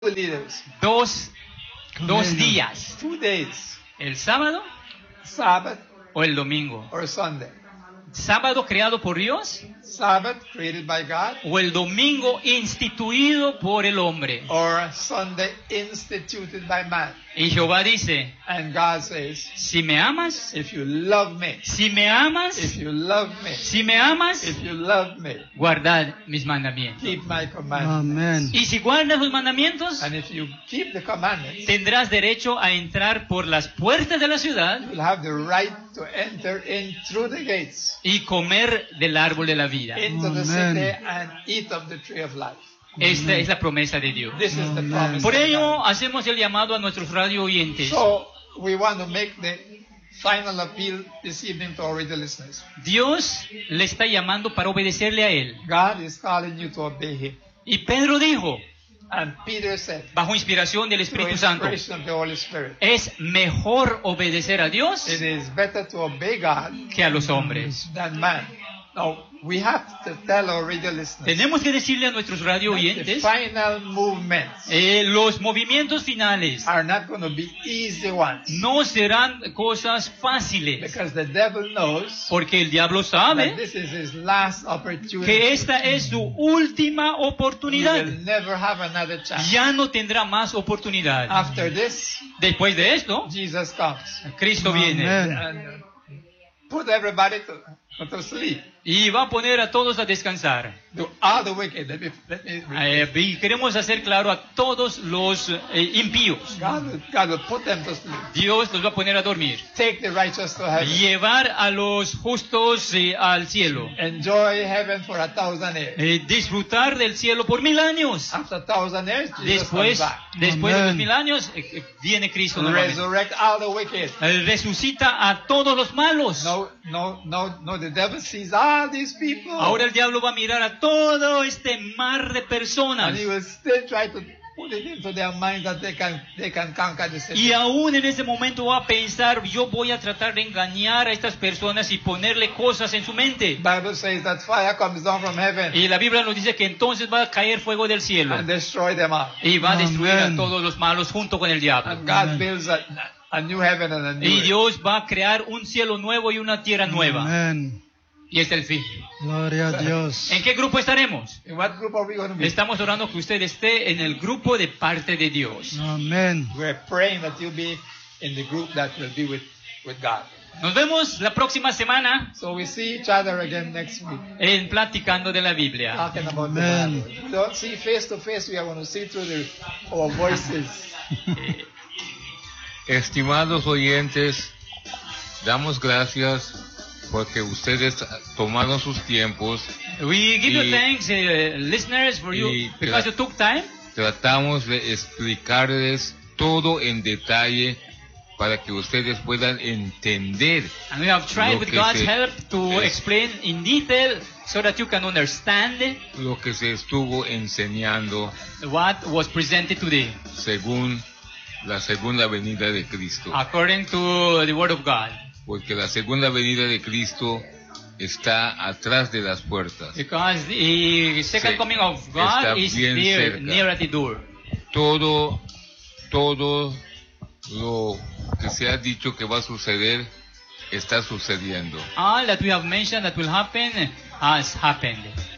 leaders. Dos Tremendo. días, 2 days. el sábado Sabbath o el domingo. or Sunday. Sábado creado por Dios Sabbath created by God o el domingo instituido por el hombre. or Sunday instituted by man. Y Jehová dice, And God says, si me amas, if you love me, si me amas, if you love me, si me amas, if you love me, guardad mis mandamientos. keep my commandments. Amén. Y si guardas los mandamientos, And if you keep the commandments, tendrás derecho a entrar por las puertas de la ciudad you'll have the right to enter in through the gates y comer del árbol de la vida. into the Amen. city and eat of the tree of life. Esta es la promesa de Dios. This is the Amen. promise. Por of ello, God. hacemos el llamado a nuestros radio oyentes. So we want to make the final appeal this evening to our radio listeners. Dios le está llamando para obedecerle a Él. God is calling you to obey Him. Y Pedro dijo, And Peter said, bajo inspiración del through Espíritu Santo, inspiration of the Holy Spirit, es mejor obedecer a Dios it is better to obey God que a los hombres. than man. Now, we have to tell our radio listeners Tenemos que decirle a nuestros radio the oyentes, final movements los movimientos finales are not going to be easy ones. no serán cosas fáciles, Because the devil knows porque el diablo that sabe this is his last opportunity. que esta es su última He oportunidad. will never have another chance. Ya no tendrá más oportunidad. After this, Después de esto, Jesus comes Cristo viene Amén. and put everybody to sleep. y va a poner a todos a descansar. To all the wicked. Let me Y queremos hacer claro a todos los impíos. God will put them to sleep. Dios los va a poner a dormir. Take the righteous to heaven. Llevar a los justos al cielo. Enjoy heaven for 1,000 years. Disfrutar del cielo por 1000 años. After 1,000 years, Jesus Después, comes back. después de los Amén. 1000 años, viene Cristo nuevamente. Resurrect all the wicked. Resucita a todos los malos. No, the devil sees all these people. Ahora el diablo va a mirar a todo este mar de And personas. he will still try to put it into their mind that they can conquer the city. Y aún en ese momento va a pensar, yo voy a tratar de engañar a estas personas y ponerle cosas en su mente. Bible says that fire comes down from heaven Y la Biblia nos dice que entonces va a caer fuego del cielo and destroy them all. y va a destruir a Amén. todos los malos junto con el diablo. And God builds a new heaven and a new Y earth. Dios va a crear un cielo nuevo y una tierra nueva. Amén. Y este es el fin. Gloria a Dios. ¿En qué grupo estaremos? In what group are we going to be? Estamos orando que usted esté en el grupo de parte de Dios. Amén. We're praying that you'll be in the group that will be with God. Nos vemos la próxima semana So we see each other again next week, en Platicando de la Biblia. talking about the Amen. Bible. We don't see face to face, we are going to see through our voices. Estimados oyentes, damos gracias porque ustedes tomaron sus tiempos. We give you Y- thanks, listeners, for you, y- because you took time. Tratamos de explicarles todo en detalle para que ustedes puedan entender And we have tried Lo with que God's se- help to es- explain in detail so that you can understand lo que se estuvo enseñando what was presented today según la segunda venida de Cristo. according to the Word of God. Porque la segunda venida de Cristo está atrás de las puertas. Because the second Sí, coming of está God is bien near, cerca. near at the door. Todo lo que se ha dicho que va a suceder está sucediendo. All that we have mentioned that will happen has happened.